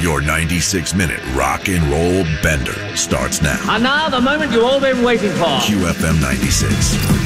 Your 96-minute rock and roll bender starts now. And now the moment you've all been waiting for. QFM 96.